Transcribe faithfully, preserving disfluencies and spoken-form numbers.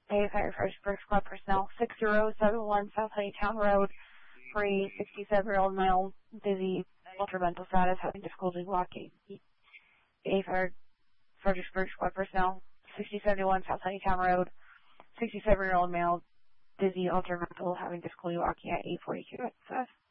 A Fire First First Club personnel, six zero seven one South Honeytown Road, for a sixty-seven-year-old male, dizzy, ultra mental status, having difficulty walking. A Fire First First Club personnel, sixty seventy-one South Honeytown Road, sixty-seven-year-old male, dizzy, ultra mental, having difficulty walking at eight forty-two.